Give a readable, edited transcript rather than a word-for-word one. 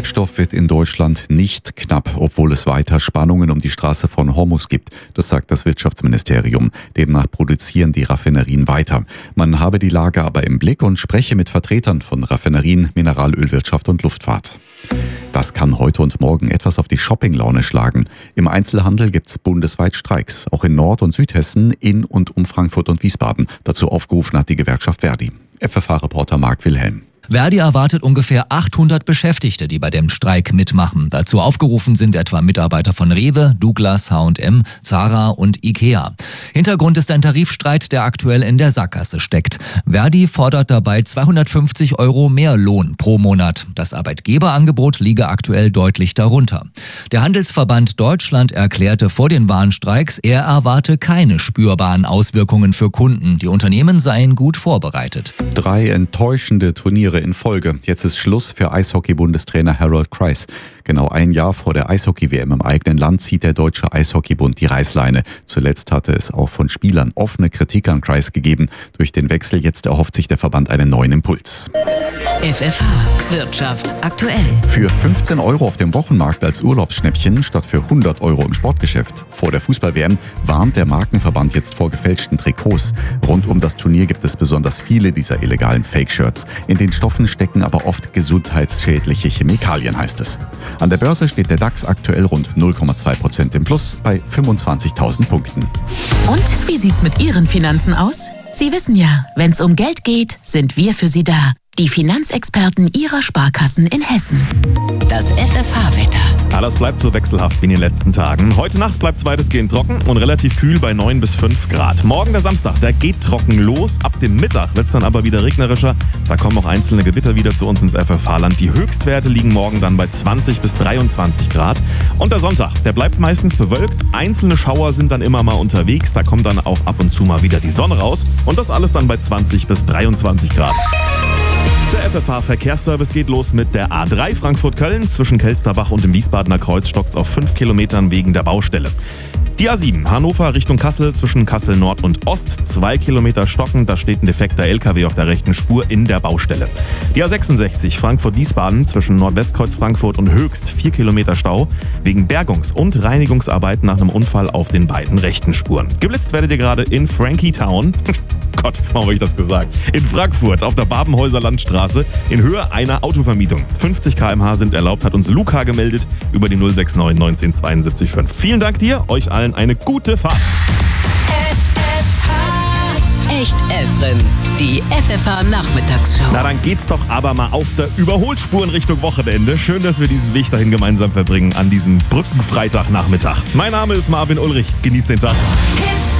Treibstoff wird in Deutschland nicht knapp, obwohl es weiter Spannungen um die Straße von Hormuz gibt. Das sagt das Wirtschaftsministerium. Demnach produzieren die Raffinerien weiter. Man habe die Lage aber im Blick und spreche mit Vertretern von Raffinerien, Mineralölwirtschaft und Luftfahrt. Das kann heute und morgen etwas auf die Shoppinglaune schlagen. Im Einzelhandel gibt es bundesweit Streiks, auch in Nord- und Südhessen, in und um Frankfurt und Wiesbaden. Dazu aufgerufen hat die Gewerkschaft Verdi. FFH-Reporter Marc Wilhelm. Verdi erwartet ungefähr 800 Beschäftigte, die bei dem Streik mitmachen. Dazu aufgerufen sind etwa Mitarbeiter von Rewe, Douglas, H&M, Zara und Ikea. Hintergrund ist ein Tarifstreit, der aktuell in der Sackgasse steckt. Verdi fordert dabei 250 € mehr Lohn pro Monat. Das Arbeitgeberangebot liege aktuell deutlich darunter. Der Handelsverband Deutschland erklärte vor den Warnstreiks, er erwarte keine spürbaren Auswirkungen für Kunden. Die Unternehmen seien gut vorbereitet. 3 enttäuschende Turniere in Folge. Jetzt ist Schluss für Eishockey-Bundestrainer Harold Kreis. Genau ein Jahr vor der Eishockey-WM im eigenen Land zieht der Deutsche Eishockeybund die Reißleine. Zuletzt hatte es auch von Spielern offene Kritik an Kreis gegeben. Durch den Wechsel jetzt erhofft sich der Verband einen neuen Impuls. FFH Wirtschaft aktuell. Für 15 € auf dem Wochenmarkt als Urlaubsschnäppchen statt für 100 € im Sportgeschäft. Vor der Fußball-WM warnt der Markenverband jetzt vor gefälschten Trikots. Rund um das Turnier gibt es besonders viele dieser illegalen Fake-Shirts. In den Stoffen stecken aber oft gesundheitsschädliche Chemikalien, heißt es. An der Börse steht der DAX aktuell rund 0,2% im Plus bei 25.000 Punkten. Und wie sieht's mit Ihren Finanzen aus? Sie wissen ja, wenn's um Geld geht, sind wir für Sie da. Die Finanzexperten Ihrer Sparkassen in Hessen. Das FFH-Wetter. Alles bleibt so wechselhaft wie in den letzten Tagen. Heute Nacht bleibt es weitestgehend trocken und relativ kühl bei 9 bis 5 Grad. Morgen der Samstag, der geht trocken los. Ab dem Mittag wird es dann aber wieder regnerischer. Da kommen auch einzelne Gewitter wieder zu uns ins FFH-Land. Die Höchstwerte liegen morgen dann bei 20 bis 23 Grad. Und der Sonntag, der bleibt meistens bewölkt. Einzelne Schauer sind dann immer mal unterwegs. Da kommt dann auch ab und zu mal wieder die Sonne raus. Und das alles dann bei 20 bis 23 Grad. Der FFH-Verkehrsservice geht los mit der A3 Frankfurt-Köln. Zwischen Kelsterbach und dem Wiesbadener Kreuz stockt es auf 5 Kilometern wegen der Baustelle. Die A7 Hannover Richtung Kassel zwischen Kassel Nord und Ost, 2 Kilometer stocken, da steht ein defekter LKW auf der rechten Spur in der Baustelle. Die A66 Frankfurt-Wiesbaden zwischen Nordwestkreuz Frankfurt und Höchst, 4 Kilometer Stau, wegen Bergungs- und Reinigungsarbeiten nach einem Unfall auf den beiden rechten Spuren. Geblitzt werdet ihr gerade in Frankie-Town. Gott, warum habe ich das gesagt? In Frankfurt auf der Babenhäuser Landstraße in Höhe einer Autovermietung. 50 km/h sind erlaubt, hat uns Luca gemeldet über die 069 19 72 5. Vielen Dank dir, euch allen eine gute Fahrt. Echt Efren, die FFH-Nachmittagsshow. Na, dann geht's doch aber mal auf der Überholspur in Richtung Wochenende. Schön, dass wir diesen Weg dahin gemeinsam verbringen an diesem Brückenfreitagnachmittag. Mein Name ist Marvin Ulrich. Genießt den Tag.